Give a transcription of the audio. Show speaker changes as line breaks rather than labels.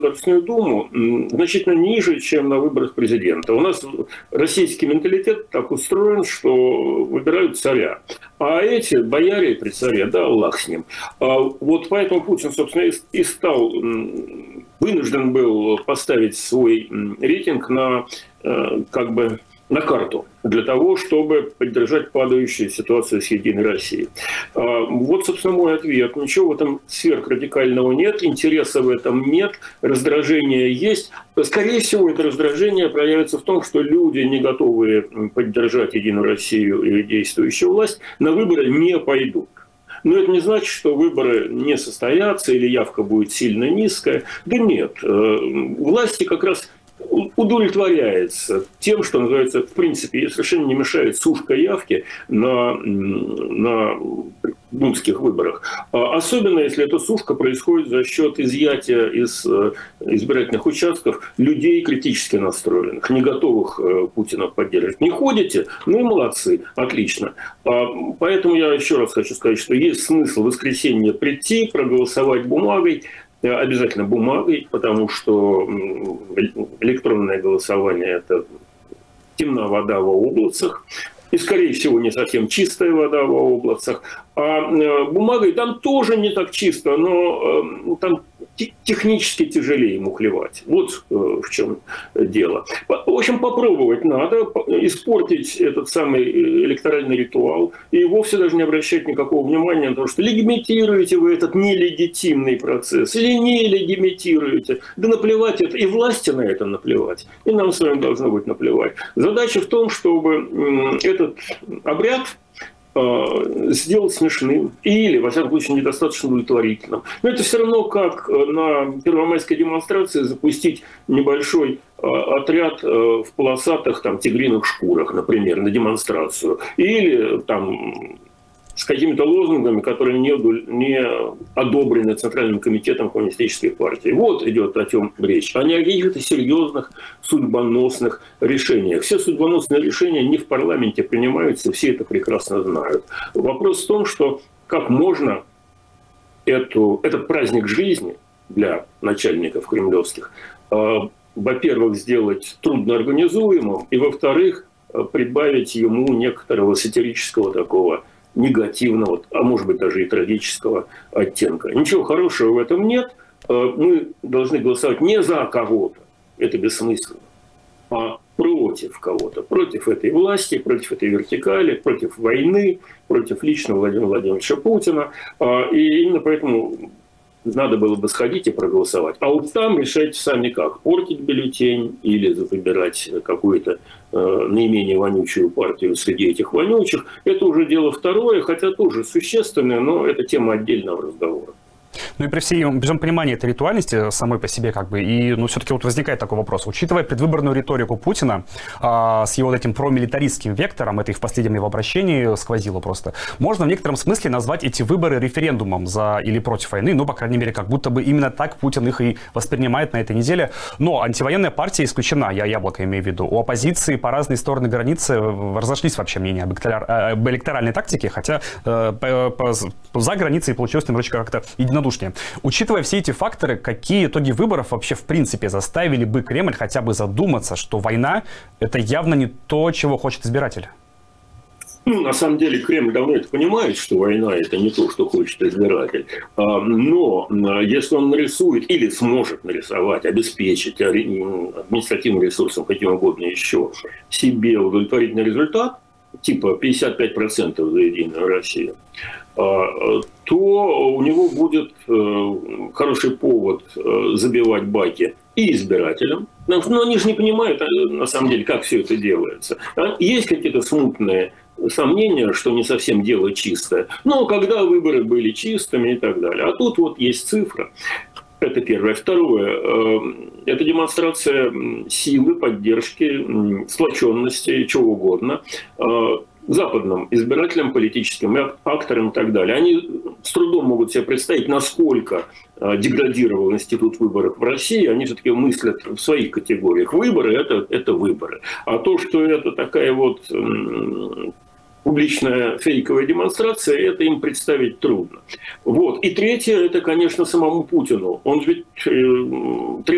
Государственную Думу значительно ниже, чем на выборах президента. У нас российский менталитет так устроен, что выбирают царя. А эти бояре при царе, да, Аллах с ним. Вот поэтому Путин, собственно, и стал, вынужден был поставить свой рейтинг на, как бы, на карту для того, чтобы поддержать падающую ситуацию с «Единой Россией». Вот, собственно, мой ответ. Ничего в этом сверхрадикального нет, интереса в этом нет, раздражение есть. Скорее всего, это раздражение проявится в том, что люди, не готовые поддержать «Единую Россию» и действующую власть, на выборы не пойдут. Но это не значит, что выборы не состоятся или явка будет сильно низкая. Да нет, власти как раз удовлетворяется тем, что называется, в принципе, ей совершенно не мешает сушка явки на думских выборах. Особенно, если эта сушка происходит за счет изъятия из избирательных участков людей критически настроенных, не готовых Путина поддерживать. Не ходите? Ну и молодцы, отлично. Поэтому я еще раз хочу сказать, что есть смысл в воскресенье прийти, проголосовать бумагой, обязательно бумагой, потому что электронное голосование – это темная вода в облацах, и, скорее всего, не совсем чистая вода в облацах. А бумагой там тоже не так чисто, но там технически тяжелее мухлевать. Вот в чем дело. В общем, попробовать надо, испортить этот самый электоральный ритуал и вовсе даже не обращать никакого внимания на то, что легитимируете вы этот нелегитимный процесс или не легитимируете. Да наплевать это, и власти на это наплевать, и нам с вами должно быть наплевать. Задача в том, чтобы этот обряд сделать смешным или, во всяком случае, недостаточно удовлетворительным. Но это все равно, как на первомайской демонстрации запустить небольшой отряд в полосатых там, тигриных шкурах, например, на демонстрацию. Или там с какими-то лозунгами, которые не одобрены Центральным комитетом Коммунистической партии. Вот идет о чем речь, а не о каких-то серьезных судьбоносных решениях. Все судьбоносные решения не в парламенте принимаются, все это прекрасно знают. Вопрос в том, что как можно этот праздник жизни для начальников кремлевских, во-первых, сделать трудноорганизуемым, и, во-вторых, прибавить ему некоторого сатирического такого негативного, а может быть даже и трагического оттенка. Ничего хорошего в этом нет. Мы должны голосовать не за кого-то, это бессмысленно, а против кого-то, против этой власти, против этой вертикали, против войны, против лично Владимира Владимировича Путина. И именно поэтому надо было бы сходить и проголосовать. А вот там решайте сами как. Портить бюллетень или выбирать какую-то наименее вонючую партию среди этих вонючих. Это уже дело второе, хотя тоже существенное, но это тема отдельного разговора.
Ну и при всем понимании этой ритуальности самой по себе, как бы, и, ну, все-таки вот возникает такой вопрос. Учитывая предвыборную риторику Путина с его вот этим промилитаристским вектором, это и в последнем его обращении сквозило просто, можно в некотором смысле назвать эти выборы референдумом за или против войны, ну, по крайней мере, как будто бы именно так Путин их и воспринимает на этой неделе. Но антивоенная партия исключена, я Яблоко имею в виду. У оппозиции по разные стороны границы разошлись вообще мнения об электоральной тактике, хотя за границей получилось немножечко как-то единодушнее. Учитывая все эти факторы, какие итоги выборов вообще в принципе заставили бы Кремль хотя бы задуматься, что война – это явно не то, чего хочет избиратель?
Ну, на самом деле Кремль давно это понимает, что война – это не то, что хочет избиратель. Но если он нарисует или сможет нарисовать, обеспечить административным ресурсом, каким угодно еще, себе удовлетворительный результат, типа 55% за «Единую Россию», то у него будет хороший повод забивать баки и избирателям. Но они же не понимают, на самом деле, как все это делается. Есть какие-то смутные сомнения, что не совсем дело чистое. Но когда выборы были чистыми и так далее. А тут вот есть цифра. Это первое. Второе. Это демонстрация силы, поддержки, сплоченности, чего угодно западным избирателям, политическим акторам и так далее. Они с трудом могут себе представить, насколько деградировал институт выборов в России. Они все-таки мыслят в своих категориях. Выборы – это выборы. А то, что это такая вот публичная фейковая демонстрация, это им представить трудно. Вот. И третье – это, конечно, самому Путину. Он ведь требует